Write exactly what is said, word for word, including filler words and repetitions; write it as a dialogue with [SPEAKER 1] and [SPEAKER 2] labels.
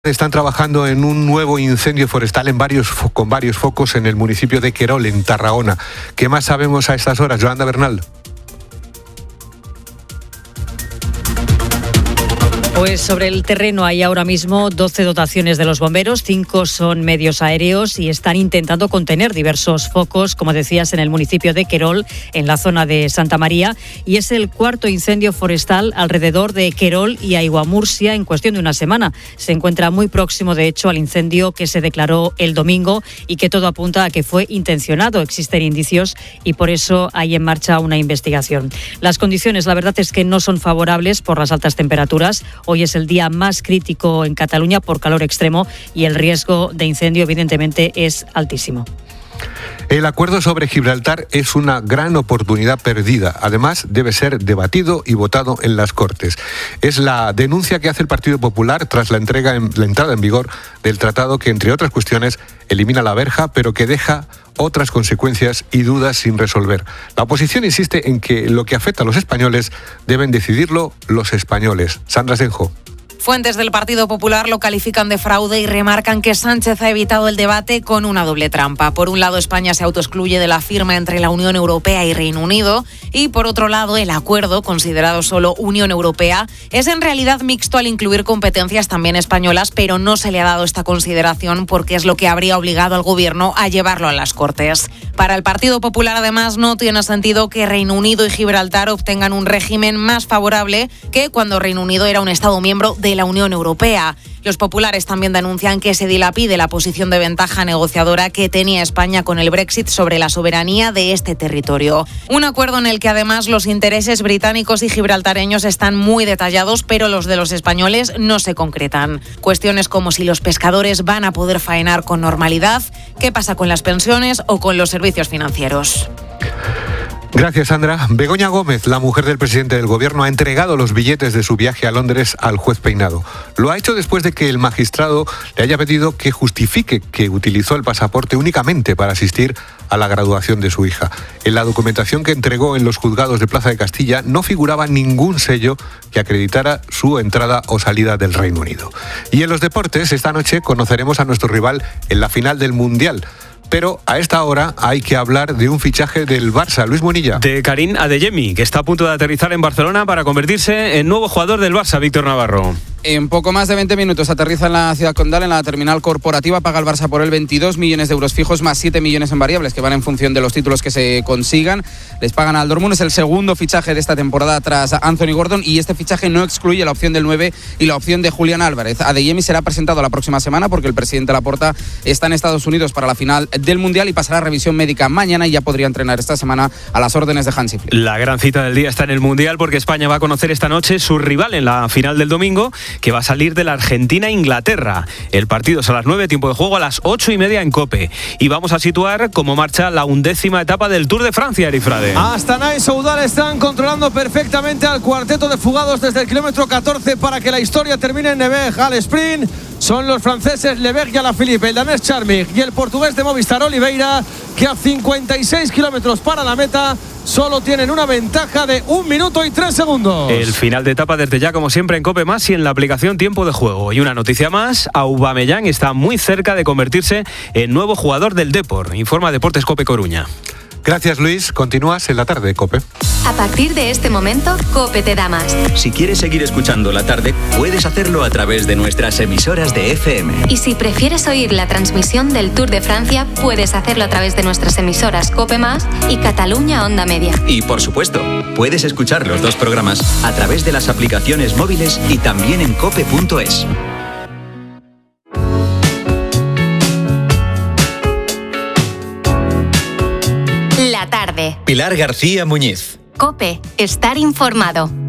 [SPEAKER 1] Están trabajando en un nuevo incendio forestal en varios, con varios focos en el municipio de Querol, en Tarragona. ¿Qué más sabemos a estas horas, Yolanda Bernal?
[SPEAKER 2] Pues sobre el terreno hay ahora mismo doce dotaciones de los bomberos, cinco son medios aéreos y están intentando contener diversos focos, como decías, en el municipio de Querol, en la zona de Santa María, y es el cuarto incendio forestal alrededor de Querol y Aiguamurcia en cuestión de una semana. Se encuentra muy próximo, de hecho, al incendio que se declaró el domingo y que todo apunta a que fue intencionado. Existen indicios y por eso hay en marcha una investigación. Las condiciones, la verdad es que no son favorables por las altas temperaturas. Hoy es el día más crítico en Cataluña por calor extremo y el riesgo de incendio, evidentemente, es altísimo.
[SPEAKER 1] El acuerdo sobre Gibraltar es una gran oportunidad perdida. Además, debe ser debatido y votado en las Cortes. Es la denuncia que hace el Partido Popular tras la, entrega en, la entrada en vigor del tratado que, entre otras cuestiones, elimina la verja, pero que deja otras consecuencias y dudas sin resolver. La oposición insiste en que lo que afecta a los españoles deben decidirlo los españoles. Sandra Senjo.
[SPEAKER 3] Fuentes del Partido Popular lo califican de fraude y remarcan que Sánchez ha evitado el debate con una doble trampa. Por un lado, España se autoexcluye de la firma entre la Unión Europea y Reino Unido, y por otro lado, el acuerdo, considerado solo Unión Europea, es en realidad mixto al incluir competencias también españolas, pero no se le ha dado esta consideración porque es lo que habría obligado al Gobierno a llevarlo a las Cortes. Para el Partido Popular, además, no tiene sentido que Reino Unido y Gibraltar obtengan un régimen más favorable que cuando Reino Unido era un Estado miembro de la Unión Europea. Los populares también denuncian que se dilapide la posición de ventaja negociadora que tenía España con el Brexit sobre la soberanía de este territorio. Un acuerdo en el que además los intereses británicos y gibraltareños están muy detallados, pero los de los españoles no se concretan. Cuestiones como si los pescadores van a poder faenar con normalidad, qué pasa con las pensiones o con los servicios financieros.
[SPEAKER 1] Gracias, Sandra. Begoña Gómez, la mujer del presidente del Gobierno, ha entregado los billetes de su viaje a Londres al juez Peinado. Lo ha hecho después de que el magistrado le haya pedido que justifique que utilizó el pasaporte únicamente para asistir a la graduación de su hija. En la documentación que entregó en los juzgados de Plaza de Castilla no figuraba ningún sello que acreditara su entrada o salida del Reino Unido. Y en los deportes, esta noche conoceremos a nuestro rival en la final del Mundial. Pero a esta hora hay que hablar de un fichaje del Barça. Luis Munilla.
[SPEAKER 4] De Karim Adeyemi, que está a punto de aterrizar en Barcelona para convertirse en nuevo jugador del Barça, Víctor Navarro.
[SPEAKER 5] En poco más de veinte minutos aterriza en la ciudad condal, en la terminal corporativa. Paga el Barça por él veintidós millones de euros fijos más siete millones en variables que van en función de los títulos que se consigan. Les pagan al Dortmund. Es el segundo fichaje de esta temporada tras Anthony Gordon, y este fichaje no excluye la opción del nueve y la opción de Julián Álvarez. Adeyemi será presentado la próxima semana porque el presidente Laporta está en Estados Unidos para la final del Mundial y pasará revisión médica mañana, y ya podría entrenar esta semana a las órdenes de Hansi Flick.
[SPEAKER 4] La gran cita del día está en el Mundial porque España va a conocer esta noche su rival en la final del domingo, que va a salir de la Argentina-Inglaterra. El partido es a las nueve, tiempo de juego a las ocho y media en COPE. Y vamos a situar cómo marcha la undécima etapa del Tour de Francia, Erifrade.
[SPEAKER 6] Astana y Soudal están controlando perfectamente al cuarteto de fugados desde el kilómetro catorce para que la historia termine en Nevers. Al sprint son los franceses Lebec y Alaphilippe, el danés Charmig y el portugués de Movistar Oliveira, que a cincuenta y seis kilómetros para la meta solo tienen una ventaja de un minuto y tres segundos.
[SPEAKER 4] El final de etapa desde ya, como siempre, en COPE Más y en la aplicación Tiempo de Juego. Y una noticia más, Aubameyang está muy cerca de convertirse en nuevo jugador del Depor. Informa Deportes COPE Coruña.
[SPEAKER 1] Gracias, Luis. Continúas en la tarde, COPE.
[SPEAKER 7] A partir de este momento, COPE te da más.
[SPEAKER 8] Si quieres seguir escuchando la tarde, puedes hacerlo a través de nuestras emisoras de F M.
[SPEAKER 7] Y si prefieres oír la transmisión del Tour de Francia, puedes hacerlo a través de nuestras emisoras COPE Más y Cataluña Onda Media.
[SPEAKER 8] Y por supuesto, puedes escuchar los dos programas a través de las aplicaciones móviles y también en cope punto es.
[SPEAKER 7] La tarde.
[SPEAKER 8] Pilar García Muñiz.
[SPEAKER 7] COPE, estar informado.